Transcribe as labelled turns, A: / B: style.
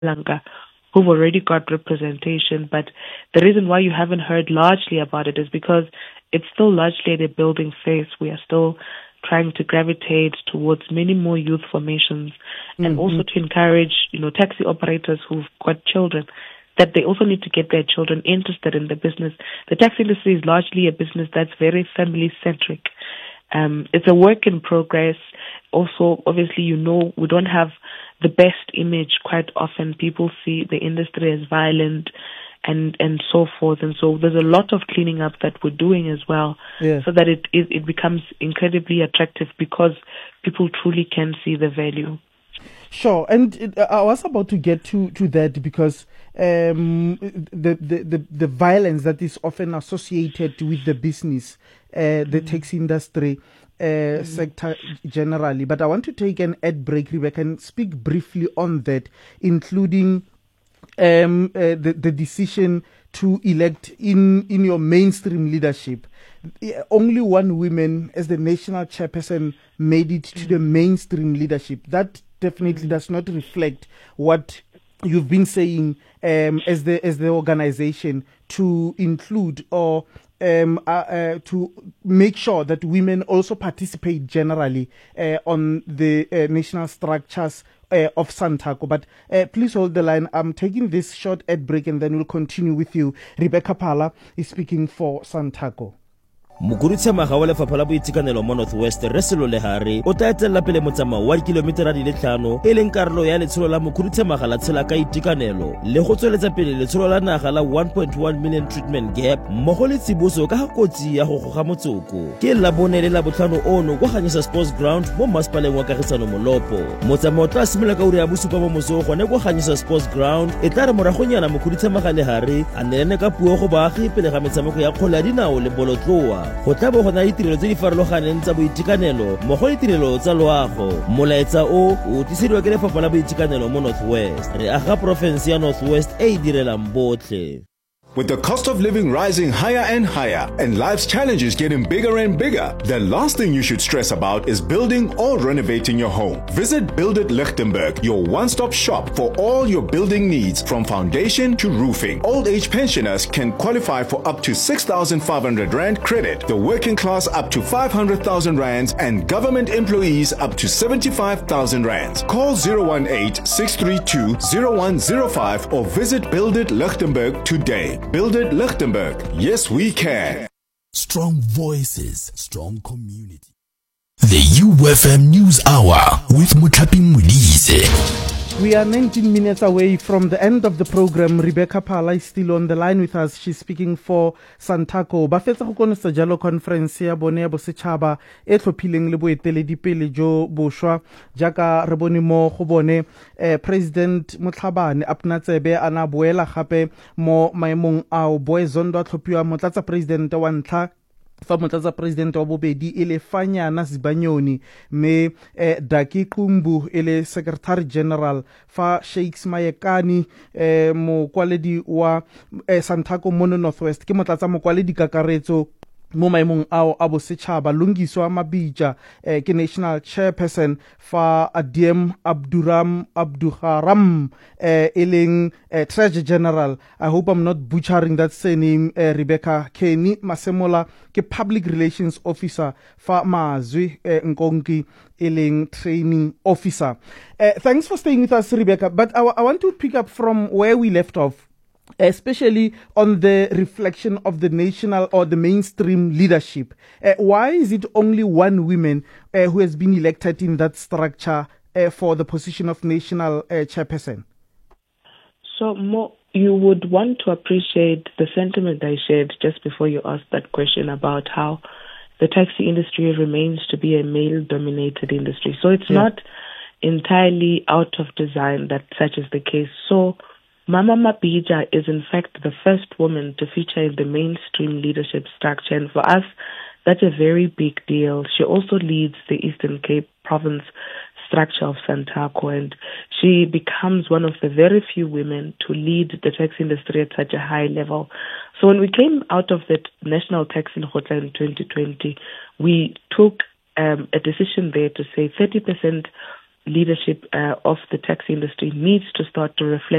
A: Mpumalanga who've already got representation. But the reason why you haven't heard largely about it is because it's still largely at a building phase. We are still trying to gravitate towards many more youth formations and also to encourage, taxi operators who've got children, that they also need to get their children interested in the business. The taxi industry is largely a business that's very family-centric. It's a work in progress. Also, obviously, we don't have the best image. Quite often people see the industry as violent and so forth. And so there's a lot of cleaning up that we're doing as well, so that it becomes incredibly attractive because people truly can see the value.
B: Sure, and I was about to get to that because the violence that is often associated with the business, the taxi industry sector generally. But I want to take an ad break, Rebecca, and speak briefly on that, including the decision to elect in your mainstream leadership. Only one woman as the national chairperson made it to the mainstream leadership. That definitely does not reflect what you've been saying as the organization to include or to make sure that women also participate generally on the national structures of Santaco. But please hold the line. I'm taking this short ad break and then we'll continue with you. Rebecca Phala is speaking for Santaco.
C: Mokurutsamaga wa lefapha la boitekanelo mo Northwest Resilo Lehare o tla etella pele motsamao wa dikilometera di le 5 e leng karolo ya letsholo la mokurutsamaga la tshela ka itekanelo le go tsweletsa pele letsholo la naga la 1.1 million treatment gap mmogo le tsiboso ka kotsi ya go goga motsoko ke la bone le la botlhano ono kwa Ganyesa Sports Ground mo Masipaleng wa Kagisano Molopo. Motsamao tla simolola ka ura ya bosupa mo moso gone kwa Ganyesa Sports Ground e tla re moragonyana mokurutsamaga Lehare a nelene ka puo go baagi pele ga metshameko ya kgwele ya dinao le bolotloa. Go tla bo go na ditirelo tse di farologaneng tsa boitekanelo mmogo le ditirelo tsa loago. Molaetsa o tlisediwa ke lefapha la boitekanelo mo Northwest. Re aga porofense ya Northwest e direlang botlhe.
D: With the cost of living rising higher and higher and life's challenges getting bigger and bigger, the last thing you should stress about is building or renovating your home. Visit Build It Lichtenberg, your one-stop shop for all your building needs from foundation to roofing. Old age pensioners can qualify for up to 6,500 Rand credit, the working class up to 500,000 Rands, and government employees up to 75,000 Rands. Call 018-632-0105 or visit Build It Lichtenberg today. Build It Lichtenberg. Yes, we can.
E: Strong voices, strong community. The UFM News Hour with Muthapi Modise.
B: We are 19 minutes away from the end of the program. Rebecca Phala is still on the line with us. She's speaking for Santaco. Ba fetsa go konosetsa jalo conference ya bone ya bosetšhaba e tlhophileng le boeteledipele jo bošwa jaaka re bone mo go bone President Motlhabane Apnatsebe ana boela gape mo maemong ao. Boy Zondo a tlhophiwa motlatsa president wa ntlha fa motlatsa president wa bobedi ile Fanyana Zibanyoni me Daki Kumbu ile secretary general fa Shakes Mayekani mokwaledi wa Santaco Mono Northwest ke motlatsa mokwaledi kakaretso mo maemong ao a bosetšhaba. Lungiswa Mabija ke national chairperson fa Adiem Abduharam eleng treasurer general. I hope I'm not butchering that surname. Rebecca Kenny Masemola ke public relations officer fa Mazwi Nkonki eleng training officer. Thanks for staying with us, Rebecca, but I want to pick up from where we left off, especially on the reflection of the national or the mainstream leadership. Why is it only one woman who has been elected in that structure for the position of national chairperson?
A: So you would want to appreciate the sentiment I shared just before you asked that question about how the taxi industry remains to be a male-dominated industry. So it's not entirely out of design that such is the case. So Mama Mabija is in fact the first woman to feature in the mainstream leadership structure, and for us, that's a very big deal. She also leads the Eastern Cape province structure of Santaco, and she becomes one of the very few women to lead the taxi industry at such a high level. So when we came out of the National Taxi Lekgotla in 2020, we took a decision there to say 30% leadership of the taxi industry needs to start to reflect